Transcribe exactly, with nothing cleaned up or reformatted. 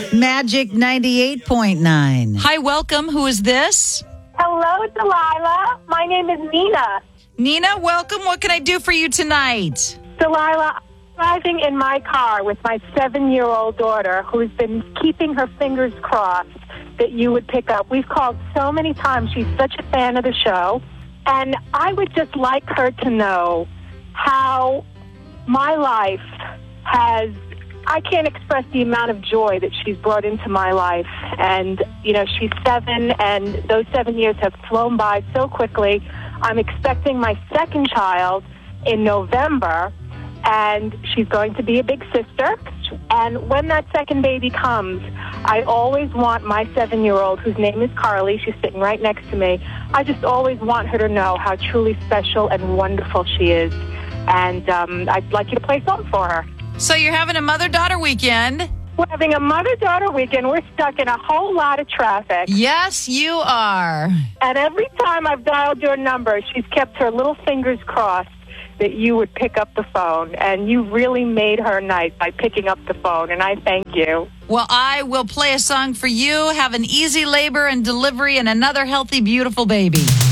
Magic ninety-eight point nine. Hi, welcome. Who is this? Hello, Delilah. My name is Nina. Nina, welcome. What can I do for you tonight? Delilah, I'm driving in my car with my seven-year-old daughter who's been keeping her fingers crossed that you would pick up. We've called so many times. She's such a fan of the show. And I would just like her to know how my life has, I can't express the amount of joy that she's brought into my life. And, you know, she's seven, and those seven years have flown by so quickly. I'm expecting my second child in November, and she's going to be a big sister. And when that second baby comes, I always want my seven-year-old, whose name is Carly, she's sitting right next to me, I just always want her to know how truly special and wonderful she is. And um, I'd like you to play something for her. So you're having a mother-daughter weekend? We're having a mother-daughter weekend. We're stuck in a whole lot of traffic. Yes, you are. And every time I've dialed your number, she's kept her little fingers crossed that you would pick up the phone. And you really made her night by picking up the phone, and I thank you. Well, I will play a song for you. Have an easy labor and delivery and another healthy, beautiful baby.